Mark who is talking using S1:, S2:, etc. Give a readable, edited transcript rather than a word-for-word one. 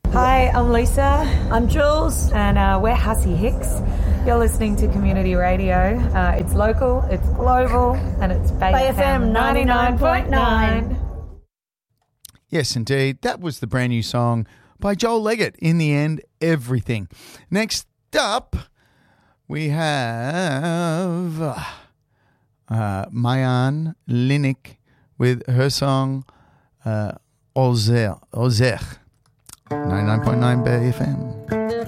S1: Hi, I'm Lisa. I'm Jules. And we're Hussey Hicks. You're listening to Community Radio. It's local, it's global, and it's Bay FM 99.9.
S2: Yes, indeed. That was the brand new song by Joel Leggett, In the End, Everything. Next up, we have Mayan Linnick with her song Ozer. 99.9 Bay FM.